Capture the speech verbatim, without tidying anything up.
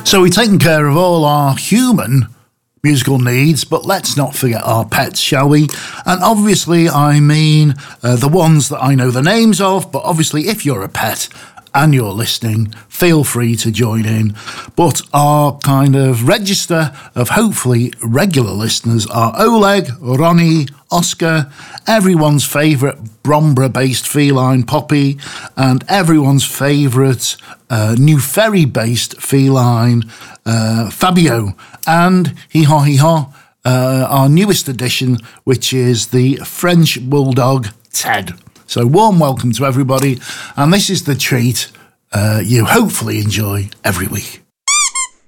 So we're taking care of all our human musical needs, but let's not forget our pets, shall we? And obviously, I mean uh, the ones that I know the names of, but obviously, if you're a pet and you're listening, feel free to join in. But our kind of register of hopefully regular listeners are Oleg, Ronnie, Oscar, everyone's favourite Bromborough-based feline Poppy, and everyone's favourite uh, New Ferry-based feline uh, Fabio, and hee-haw hee-haw, uh, our newest addition, which is the French Bulldog Ted. So warm welcome to everybody, and this is the treat uh, you hopefully enjoy every week.